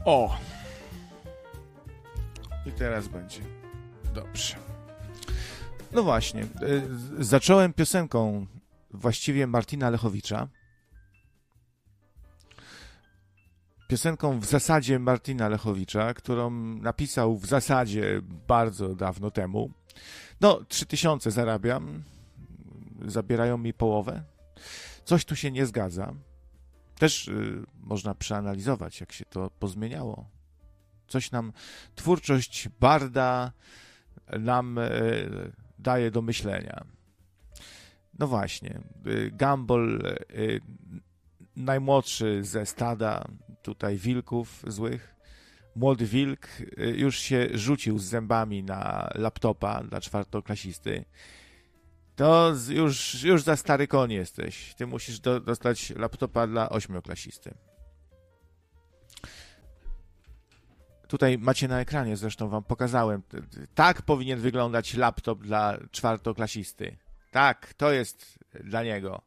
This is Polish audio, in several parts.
O! I teraz będzie dobrze. No właśnie, zacząłem piosenką właściwie Martina Lechowicza. Piosenką w zasadzie Martina Lechowicza, którą napisał w zasadzie bardzo dawno temu. No, 3000 zarabiam, zabierają mi połowę. Coś tu się nie zgadza. Też można przeanalizować, jak się to pozmieniało. Coś nam, twórczość barda nam daje do myślenia. No właśnie, Gumball, najmłodszy ze stada tutaj wilków złych, młody wilk, już się rzucił z zębami na laptopa dla czwartoklasisty. To już za stary koń jesteś. Ty musisz dostać laptopa dla ośmioklasisty. Tutaj macie na ekranie, zresztą wam pokazałem. Tak powinien wyglądać laptop dla czwartoklasisty. Tak, to jest dla niego.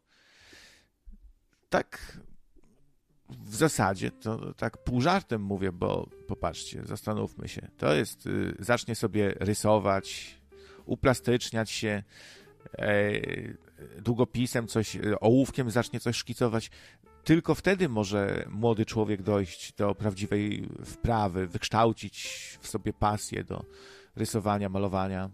Tak w zasadzie, to tak pół żartem mówię, bo popatrzcie, zastanówmy się. To jest, zacznie sobie rysować, uplastyczniać się, długopisem coś, ołówkiem zacznie coś szkicować. Tylko wtedy może młody człowiek dojść do prawdziwej wprawy, wykształcić w sobie pasję do rysowania, malowania.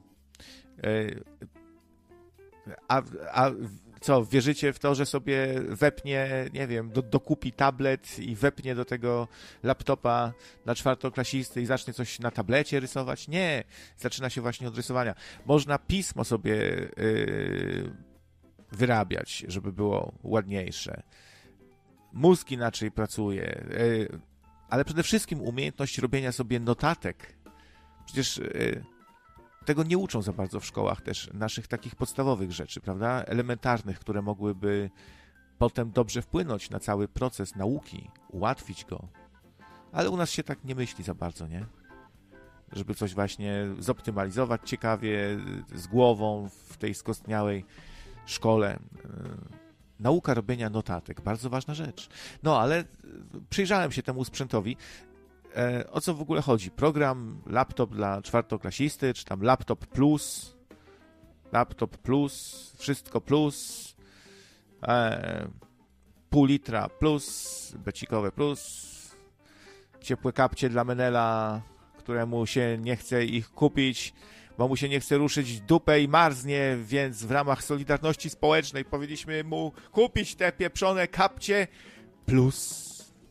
A co, wierzycie w to, że sobie wepnie, nie wiem, dokupi tablet i wepnie do tego laptopa na czwartoklasisty i zacznie coś na tablecie rysować? Nie, zaczyna się właśnie od rysowania. Można pismo sobie wyrabiać, żeby było ładniejsze. Mózg inaczej pracuje, ale przede wszystkim umiejętność robienia sobie notatek. Przecież tego nie uczą za bardzo w szkołach też, naszych takich podstawowych rzeczy, prawda? Elementarnych, które mogłyby potem dobrze wpłynąć na cały proces nauki, ułatwić go. Ale u nas się tak nie myśli za bardzo, nie? Żeby coś właśnie zoptymalizować ciekawie, z głową w tej skostniałej szkole. Nauka robienia notatek, bardzo ważna rzecz. No, ale przyjrzałem się temu sprzętowi. O co w ogóle chodzi? Program, laptop dla czwartoklasisty, czy tam laptop plus, wszystko plus, pół litra plus, becikowe plus, ciepłe kapcie dla Menela, któremu się nie chce ich kupić, bo mu się nie chce ruszyć dupę i marznie, więc w ramach Solidarności Społecznej powinniśmy mu kupić te pieprzone kapcie plus.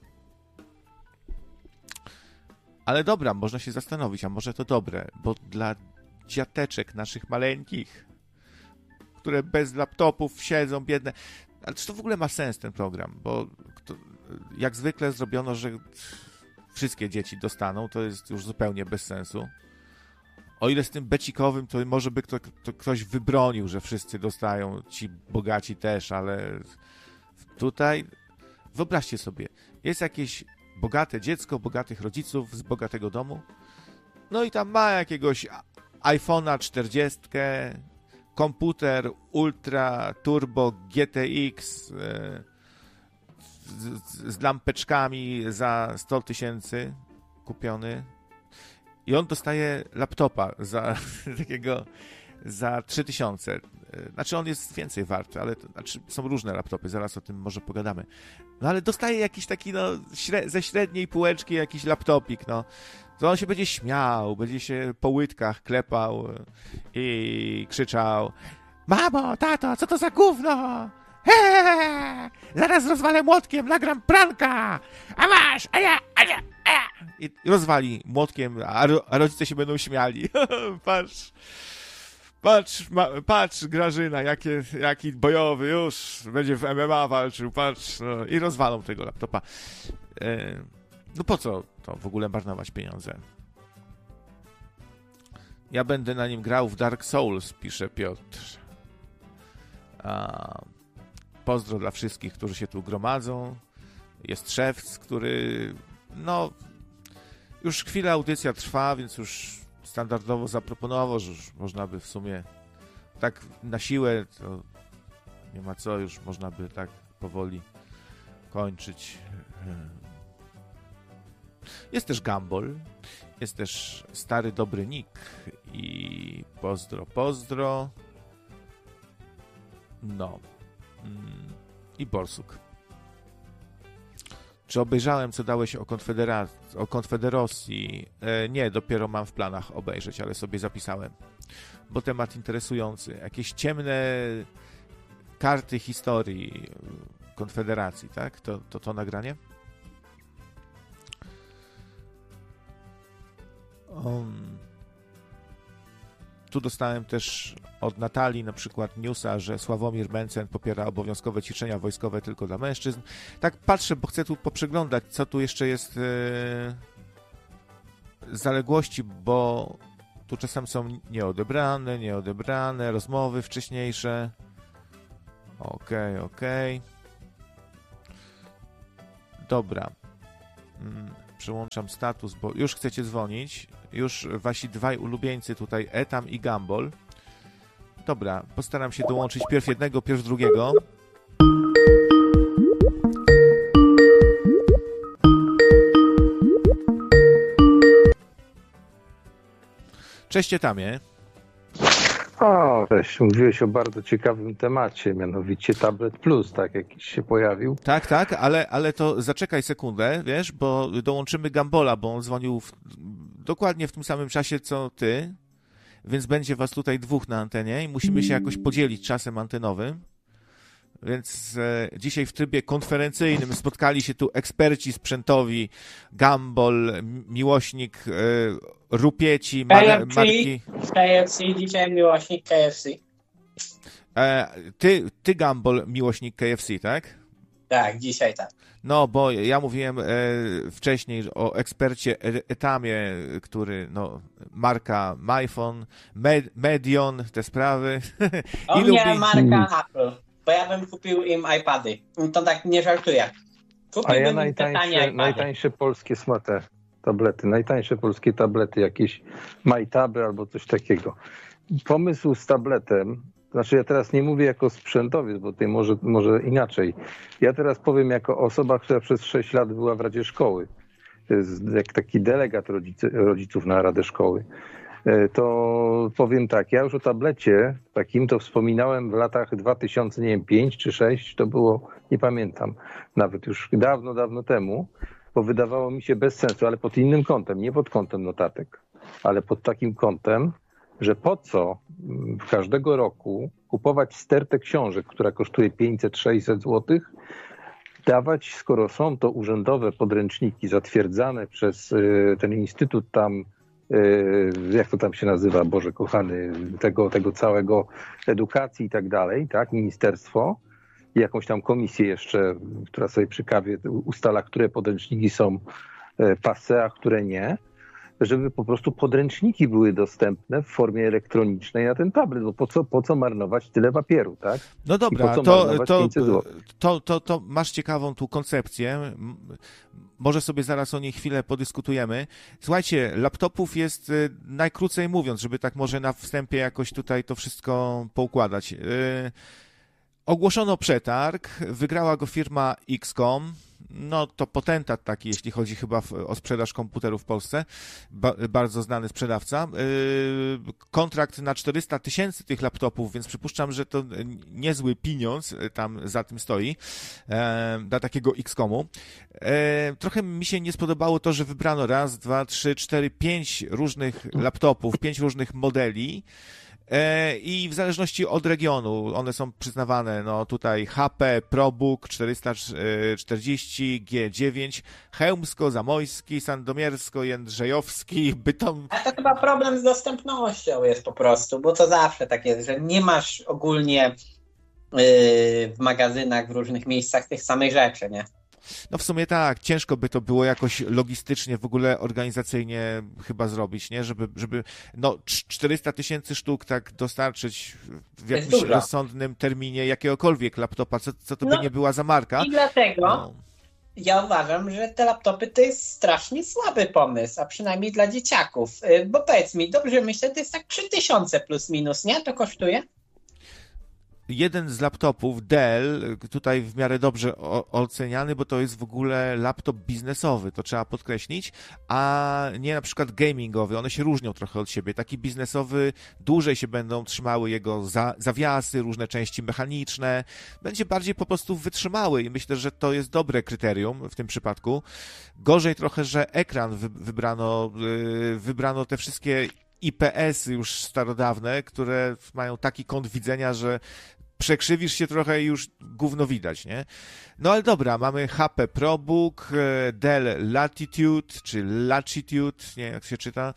Ale dobra, można się zastanowić, a może to dobre, bo dla dziateczek naszych maleńkich, które bez laptopów siedzą, biedne. Ale czy to w ogóle ma sens, ten program? Bo jak zwykle zrobiono, że wszystkie dzieci dostaną, to jest już zupełnie bez sensu. O ile z tym becikowym, to może by ktoś wybronił, że wszyscy dostają, ci bogaci też, ale tutaj wyobraźcie sobie, jest jakieś bogate dziecko, bogatych rodziców z bogatego domu, no i tam ma jakiegoś iPhone'a 40, komputer Ultra Turbo GTX z lampeczkami za 100 000 kupiony i on dostaje laptopa za takiego za 3000. Znaczy on jest więcej wart, ale są różne laptopy, zaraz o tym może pogadamy. No ale dostaje jakiś taki, ze średniej półeczki jakiś laptopik, to on się będzie śmiał, będzie się po łydkach klepał i krzyczał: mamo, tato, co to za gówno? Zaraz rozwalę młotkiem, nagram pranka! A masz, a ja. I rozwali młotkiem, a rodzice się będą śmiali. Patrz, Grażyna, jaki bojowy, już będzie w MMA walczył, patrz, i rozwalą tego laptopa. No po co to w ogóle marnować pieniądze? Ja będę na nim grał w Dark Souls, pisze Piotr. Pozdro dla wszystkich, którzy się tu gromadzą. Jest Szewc, który, już chwilę audycja trwa, więc już standardowo zaproponował, że już można by w sumie tak na siłę, to nie ma co, już można by tak powoli kończyć. Jest też Gumball, jest też stary dobry Nick i pozdro. No. I Borsuk. Czy obejrzałem, co dałeś o Konfederacji? Nie, dopiero mam w planach obejrzeć, ale sobie zapisałem. Bo temat interesujący. Jakieś ciemne karty historii Konfederacji, tak? To nagranie? Tu dostałem też od Natalii na przykład newsa, że Sławomir Mencen popiera obowiązkowe ćwiczenia wojskowe tylko dla mężczyzn. Tak patrzę, bo chcę tu poprzeglądać, co tu jeszcze jest zaległości, bo tu czasem są nieodebrane, rozmowy wcześniejsze. Okej. Dobra. Przełączam status, bo już chcecie dzwonić. Już wasi dwaj ulubieńcy tutaj, Etam i Gumball. Dobra, postaram się dołączyć pierw jednego, pierw drugiego. Cześć Etamie. O, weź, mówiłeś o bardzo ciekawym temacie, mianowicie Tablet Plus, tak, jakiś się pojawił. Tak, ale to zaczekaj sekundę, wiesz, bo dołączymy Gumballa, bo on dzwonił dokładnie w tym samym czasie, co ty, więc będzie was tutaj dwóch na antenie i musimy się jakoś podzielić czasem antenowym. Więc dzisiaj w trybie konferencyjnym spotkali się tu eksperci sprzętowi, Gumball, miłośnik rupieci, marki... KFC, dzisiaj miłośnik KFC. Ty Gumball, miłośnik KFC, tak? Tak, dzisiaj tak. No, bo ja mówiłem wcześniej o ekspercie Etamie, który, no, marka MyPhone, Medion, te sprawy. On miał marka Apple, bo ja bym kupił im iPady. To tak nie żartuję. Kupiłbym najtańsze polskie najtańsze polskie tablety, jakieś MyTaby albo coś takiego. Pomysł z tabletem, znaczy ja teraz nie mówię jako sprzętowiec, bo tutaj może inaczej. Ja teraz powiem jako osoba, która przez 6 lat była w Radzie Szkoły, jak taki delegat rodziców na Radę Szkoły. To powiem tak, ja już o tablecie takim to wspominałem w latach 2000, nie wiem, 5 czy 6, to było, nie pamiętam, nawet już dawno temu, bo wydawało mi się bez sensu, ale pod innym kątem, nie pod kątem notatek, ale pod takim kątem, że po co każdego roku kupować stertę książek, która kosztuje 500-600 zł, dawać, skoro są to urzędowe podręczniki zatwierdzane przez ten instytut tam, jak to tam się nazywa, Boże kochany, tego całego edukacji i tak dalej, tak, ministerstwo, i jakąś tam komisję jeszcze, która sobie przy kawie ustala, które podręczniki są passé, a które nie, żeby po prostu podręczniki były dostępne w formie elektronicznej na ten tablet, bo po co marnować tyle papieru, tak? No dobra, to masz ciekawą tu koncepcję. Może sobie zaraz o niej chwilę podyskutujemy. Słuchajcie, laptopów jest, najkrócej mówiąc, żeby tak może na wstępie jakoś tutaj to wszystko poukładać. Ogłoszono przetarg, wygrała go firma XCOM, no to potentat taki, jeśli chodzi chyba o sprzedaż komputerów w Polsce, bardzo znany sprzedawca. Kontrakt na 400 000 tych laptopów, więc przypuszczam, że to niezły pieniądz tam za tym stoi dla takiego XCOMu. Trochę mi się nie spodobało to, że wybrano 1, 2, 3, 4, 5 różnych laptopów, 5 różnych modeli. I w zależności od regionu one są przyznawane, no tutaj HP, ProBook 440, G9, Chełmsko-Zamojski, Sandomiersko-Jędrzejowski, Bytom... A to chyba problem z dostępnością jest po prostu, bo to zawsze tak jest, że nie masz ogólnie w magazynach, w różnych miejscach tych samych rzeczy, nie? No w sumie tak, ciężko by to było jakoś logistycznie, w ogóle organizacyjnie chyba zrobić, nie? Żeby no 400 000 sztuk tak dostarczyć w jakimś rozsądnym terminie jakiegokolwiek laptopa, co to by nie była za marka. I dlatego ja uważam, że te laptopy to jest strasznie słaby pomysł, a przynajmniej dla dzieciaków. Bo powiedz mi, dobrze myślę, to jest tak 3000 plus minus, nie? To kosztuje? jeden z laptopów, Dell, tutaj w miarę dobrze oceniany, bo to jest w ogóle laptop biznesowy, to trzeba podkreślić, a nie na przykład gamingowy. One się różnią trochę od siebie. Taki biznesowy, dłużej się będą trzymały jego zawiasy, różne części mechaniczne. Będzie bardziej po prostu wytrzymały i myślę, że to jest dobre kryterium w tym przypadku. Gorzej trochę, że ekran wybrano te wszystkie IPS-y już starodawne, które mają taki kąt widzenia, że przekrzywisz się trochę i już gówno widać, nie? No ale dobra, mamy HP ProBook, Dell Latitude, czy Latitude, nie wiem jak się czyta,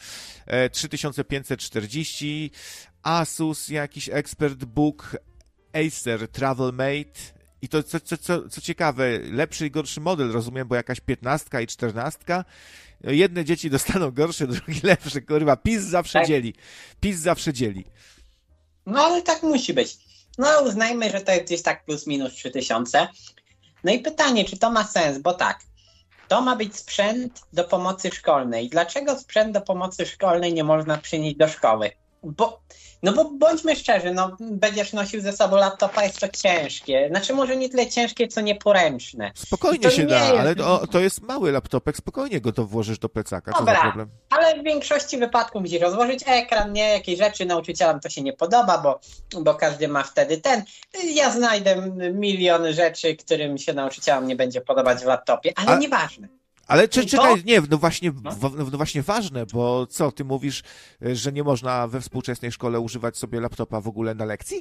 3540, Asus jakiś ExpertBook, Acer TravelMate i to co ciekawe, lepszy i gorszy model, rozumiem, bo jakaś 15 i 14. Jedne dzieci dostaną gorsze, drugie lepsze, kurwa, PiS zawsze dzieli. PiS zawsze dzieli. No ale tak musi być. No uznajmy, że to jest gdzieś tak plus minus 3000. No i pytanie, czy to ma sens, bo tak, to ma być sprzęt do pomocy szkolnej. Dlaczego sprzęt do pomocy szkolnej nie można przynieść do szkoły? Bo bądźmy szczerzy, no będziesz nosił ze sobą laptopa, jest to ciężkie. Znaczy może nie tyle ciężkie, co nieporęczne. Spokojnie się da, ale to jest mały laptopek, spokojnie go to włożysz do plecaka, co za problem? Ale w większości wypadków musisz rozłożyć ekran, nie? Jakieś rzeczy nauczycielom to się nie podoba, bo każdy ma wtedy ja znajdę milion rzeczy, którym się nauczycielom nie będzie podobać w laptopie, ale nieważne. Ale czekaj, nie, no właśnie ważne, bo co, ty mówisz, że nie można we współczesnej szkole używać sobie laptopa w ogóle na lekcji?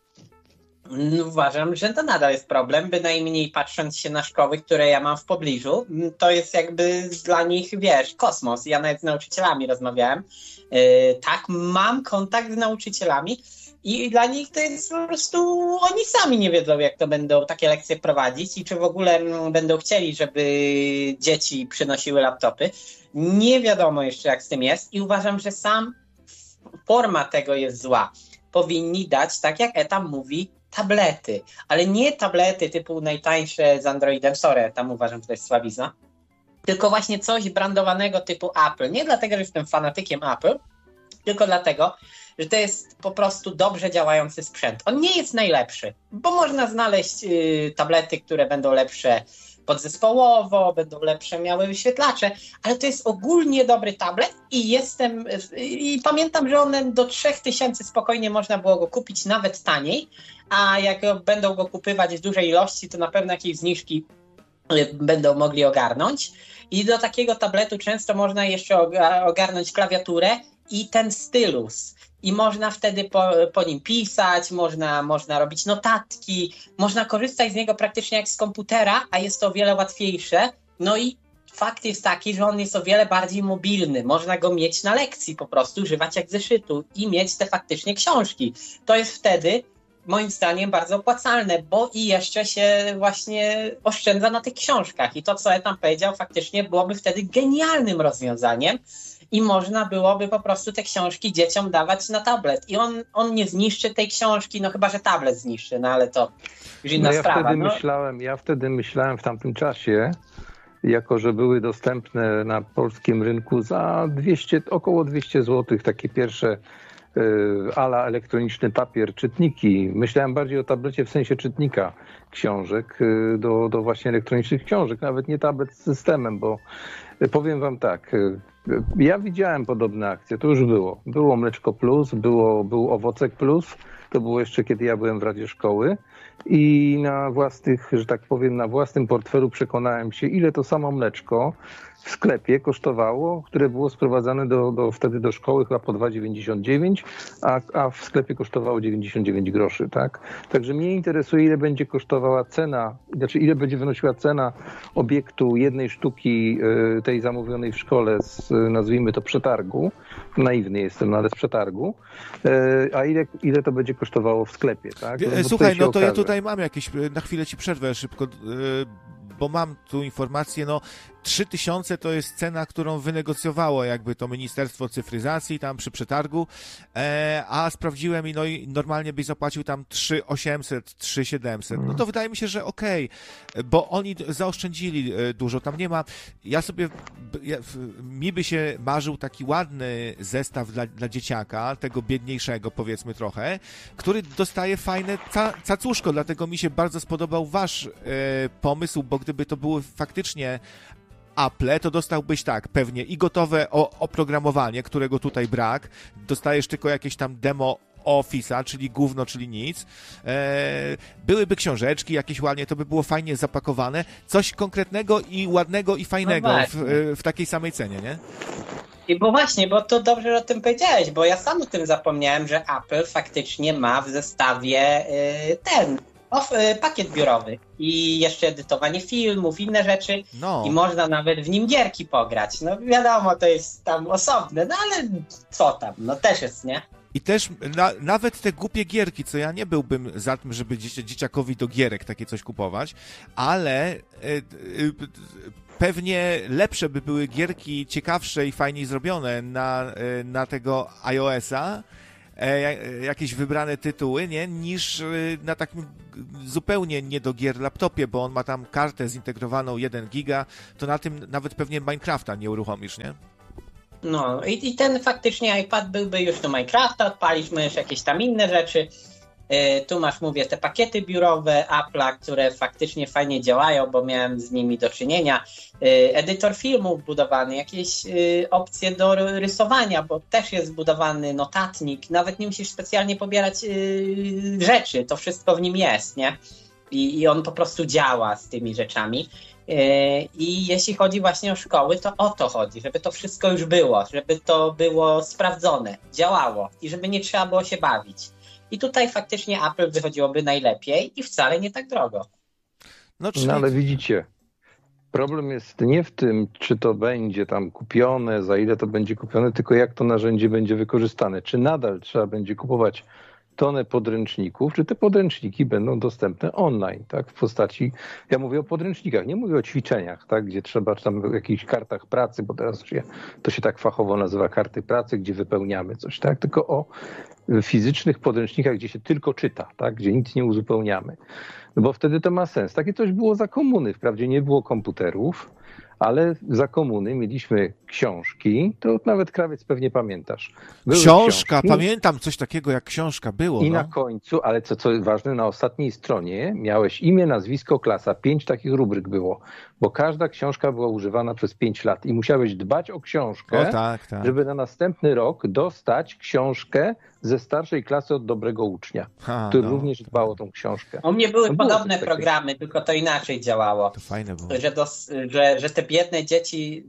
Uważam, że to nadal jest problem, bynajmniej patrząc się na szkoły, które ja mam w pobliżu, to jest jakby dla nich, kosmos. Ja nawet z nauczycielami rozmawiałem. Tak, mam kontakt z nauczycielami i dla nich to jest po prostu, oni sami nie wiedzą, jak to będą takie lekcje prowadzić i czy w ogóle będą chcieli, żeby dzieci przynosiły laptopy. Nie wiadomo jeszcze, jak z tym jest i uważam, że forma tego jest zła. Powinni dać, tak jak Etam mówi, tablety, ale nie tablety typu najtańsze z Androidem, sorry, tam uważam, że to jest słabizna, tylko właśnie coś brandowanego typu Apple. Nie dlatego, że jestem fanatykiem Apple, tylko dlatego, że to jest po prostu dobrze działający sprzęt. On nie jest najlepszy, bo można znaleźć tablety, które będą lepsze podzespołowo, będą lepsze, miały wyświetlacze, ale to jest ogólnie dobry tablet i pamiętam, że one do 3000 spokojnie można było go kupić nawet taniej, a jak będą go kupywać w dużej ilości, to na pewno jakieś zniżki będą mogli ogarnąć. I do takiego tabletu często można jeszcze ogarnąć klawiaturę i ten stylus. I można wtedy po nim pisać, można robić notatki, można korzystać z niego praktycznie jak z komputera, a jest to o wiele łatwiejsze. No i fakt jest taki, że on jest o wiele bardziej mobilny. Można go mieć na lekcji po prostu, używać jak zeszytu i mieć te faktycznie książki. To jest wtedy moim zdaniem bardzo opłacalne, bo i jeszcze się właśnie oszczędza na tych książkach. I to, co ja tam powiedział, faktycznie byłoby wtedy genialnym rozwiązaniem i można byłoby po prostu te książki dzieciom dawać na tablet. I on nie zniszczy tej książki, no chyba, że tablet zniszczy, no ale to już inna sprawa. Ja wtedy myślałem w tamtym czasie, jako że były dostępne na polskim rynku za około 200 zł, takie pierwsze ala elektroniczny papier, czytniki. Myślałem bardziej o tablecie w sensie czytnika książek, do właśnie elektronicznych książek, nawet nie tablet z systemem, bo powiem wam tak, ja widziałem podobne akcje, to już było. Było Mleczko Plus, był Owocek Plus, to było jeszcze kiedy ja byłem w Radzie Szkoły i na własnym portfelu przekonałem się, ile to samo mleczko w sklepie kosztowało, które było sprowadzane wtedy do szkoły chyba po 2,99, a w sklepie kosztowało 99 groszy, tak? Także mnie interesuje, ile będzie kosztowała cena, ile będzie wynosiła cena obiektu jednej sztuki tej zamówionej w szkole z, nazwijmy to, przetargu. Naiwny jestem, no ale z przetargu. A ile to będzie kosztowało w sklepie, tak? Słuchaj, no to ja tutaj mam jakieś, na chwilę ci przerwę szybko. bo mam tu informację, 3000 to jest cena, którą wynegocjowało jakby to Ministerstwo Cyfryzacji tam przy przetargu, a sprawdziłem i normalnie byś zapłacił tam 3800, 3700. No to wydaje mi się, że okej, bo oni zaoszczędzili dużo, tam nie ma, mi by się marzył taki ładny zestaw dla dzieciaka, tego biedniejszego powiedzmy trochę, który dostaje fajne cacuszko, dlatego mi się bardzo spodobał wasz pomysł, bo gdyby to było faktycznie Apple, to dostałbyś pewnie i gotowe oprogramowanie, którego tutaj brak, dostajesz tylko jakieś tam demo Office'a, czyli gówno, czyli nic. Byłyby książeczki jakieś ładnie, to by było fajnie zapakowane, coś konkretnego i ładnego i fajnego w takiej samej cenie, nie? Bo to dobrze, że o tym powiedziałeś, bo ja sam o tym zapomniałem, że Apple faktycznie ma w zestawie pakiet biurowy i jeszcze edytowanie filmów, inne rzeczy i można nawet w nim gierki pograć. Wiadomo, to jest tam osobne, ale co tam, też jest, nie? I też nawet te głupie gierki, co ja nie byłbym za tym, żeby dzieciakowi do gierek takie coś kupować, ale pewnie lepsze by były gierki ciekawsze i fajniej zrobione na tego iOS-a, jakieś wybrane tytuły, nie? Niż na takim zupełnie nie do gier laptopie, bo on ma tam kartę zintegrowaną 1 giga, to na tym nawet pewnie Minecrafta nie uruchomisz, nie? I ten faktycznie iPad byłby już do Minecrafta, odpalisz, możesz jakieś tam inne rzeczy. Tu masz, mówię, te pakiety biurowe Apple'a, które faktycznie fajnie działają, bo miałem z nimi do czynienia. Edytor filmów budowany, jakieś opcje do rysowania, bo też jest zbudowany notatnik. Nawet nie musisz specjalnie pobierać rzeczy, to wszystko w nim jest, nie? I on po prostu działa z tymi rzeczami. I jeśli chodzi właśnie o szkoły, to o to chodzi, żeby to wszystko już było, żeby to było sprawdzone, działało i żeby nie trzeba było się bawić. I tutaj faktycznie Apple wychodziłoby najlepiej i wcale nie tak drogo. Ale widzicie, problem jest nie w tym, czy to będzie tam kupione, za ile to będzie kupione, tylko jak to narzędzie będzie wykorzystane. Czy nadal trzeba będzie kupować tonę podręczników, czy te podręczniki będą dostępne online, tak? W postaci, ja mówię o podręcznikach, nie mówię o ćwiczeniach, tak? Gdzie trzeba, czy tam w jakichś kartach pracy, bo teraz to się tak fachowo nazywa karty pracy, gdzie wypełniamy coś, tak? Tylko o fizycznych podręcznikach, gdzie się tylko czyta, tak? Gdzie nic nie uzupełniamy. Bo wtedy to ma sens. Takie coś było za komuny, wprawdzie nie było komputerów, ale za komuny mieliśmy książki, to nawet Krawiec pewnie pamiętasz. Książka, pamiętam coś takiego jak książka było. I na końcu, ale co ważne, na ostatniej stronie miałeś imię, nazwisko, klasa. 5 takich rubryk było, bo każda książka była używana przez 5 lat i musiałeś dbać o książkę, żeby na następny rok dostać książkę ze starszej klasy od dobrego ucznia, który również dbał o tą książkę. U mnie były podobne programy, tylko to inaczej działało. To fajne było. Że te biedne dzieci,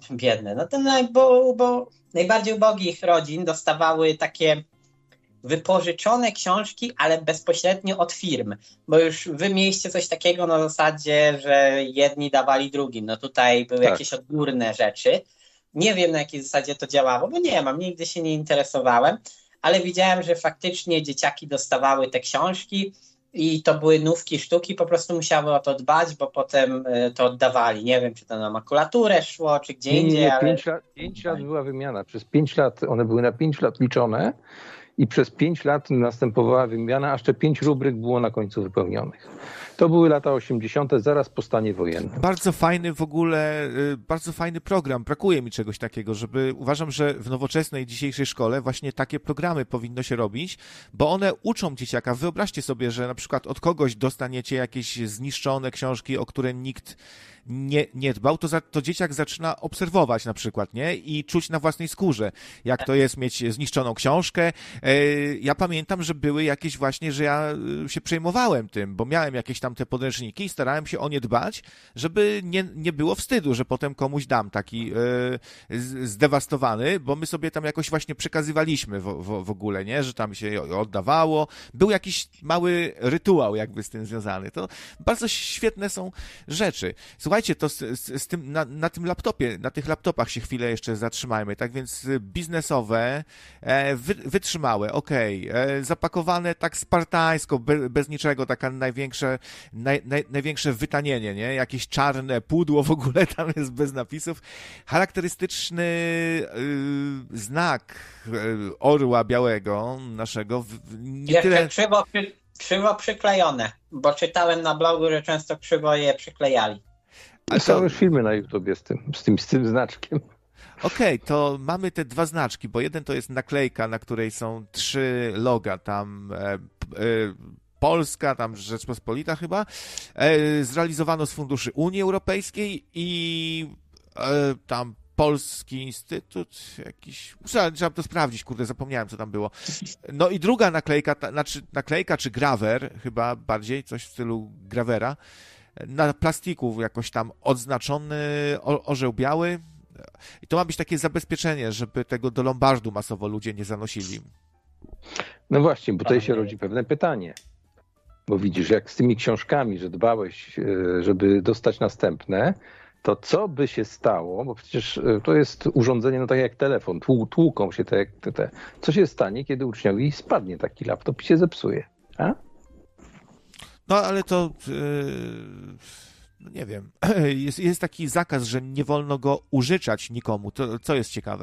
bo najbardziej ubogich rodzin dostawały takie wypożyczone książki, ale bezpośrednio od firm, bo już wy mieliście coś takiego na zasadzie, że jedni dawali drugim. Tutaj były jakieś odgórne rzeczy. Nie wiem, na jakiej zasadzie to działało, bo nie mam, nigdy się nie interesowałem, ale widziałem, że faktycznie dzieciaki dostawały te książki i to były nówki sztuki, po prostu musiały o to dbać, bo potem to oddawali. Nie wiem, czy to na makulaturę szło, czy gdzie indziej. Nie, 5 lat była wymiana. Przez 5 lat, one były na 5 lat liczone i przez 5 lat następowała wymiana, a jeszcze 5 rubryk było na końcu wypełnionych. To były lata 80. zaraz po stanie wojennym. Bardzo fajny w ogóle, bardzo fajny program. Brakuje mi czegoś takiego, uważam, że w nowoczesnej dzisiejszej szkole właśnie takie programy powinno się robić, bo one uczą dzieciaka. Wyobraźcie sobie, że na przykład od kogoś dostaniecie jakieś zniszczone książki, o które nikt nie dbał, to dzieciak zaczyna obserwować na przykład, nie? I czuć na własnej skórze, jak to jest mieć zniszczoną książkę. Ja pamiętam, że były jakieś właśnie, że ja się przejmowałem tym, bo miałem jakieś tam te podręczniki i starałem się o nie dbać, żeby nie było wstydu, że potem komuś dam taki zdewastowany, bo my sobie tam jakoś właśnie przekazywaliśmy w ogóle, nie? Że tam się oddawało. Był jakiś mały rytuał jakby z tym związany. To bardzo świetne są rzeczy. Słuchajcie, to z tym, na tym laptopie, na tych laptopach się chwilę jeszcze zatrzymajmy, tak więc biznesowe, wytrzymałe, zapakowane tak spartańsko, bez niczego, taka największe największe wytanienie, nie? Jakieś czarne pudło w ogóle tam jest bez napisów. Charakterystyczny znak orła białego naszego. Jeszcze krzywo przyklejone, bo czytałem na blogu, że często krzywo je przyklejali. Są już filmy na YouTubie z tym znaczkiem. Okej, to mamy te dwa znaczki, bo jeden to jest naklejka, na której są 3 loga, tam Polska, tam Rzeczpospolita chyba, zrealizowano z funduszy Unii Europejskiej i tam Polski Instytut jakiś, trzeba to sprawdzić, kurde, zapomniałem, co tam było. No i druga naklejka, znaczy naklejka czy grawer, chyba bardziej, coś w stylu grawera, na plastiku jakoś tam odznaczony orzeł biały. I to ma być takie zabezpieczenie, żeby tego do lombardu masowo ludzie nie zanosili. No właśnie, bo tutaj się rodzi pewne pytanie. Bo widzisz, jak z tymi książkami, że dbałeś, żeby dostać następne, to co by się stało, bo przecież to jest urządzenie, no tak jak telefon, tłuką się te. Co się stanie, kiedy uczniowi spadnie taki laptop i się zepsuje? A? No ale to... nie wiem, jest taki zakaz, że nie wolno go użyczać nikomu, to co jest ciekawe.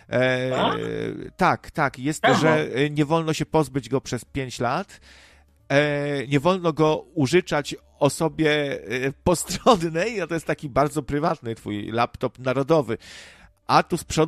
Tak, jest to, że nie wolno się pozbyć go przez 5 lat, nie wolno go użyczać osobie postronnej, no to jest taki bardzo prywatny twój laptop narodowy, a tu z przodu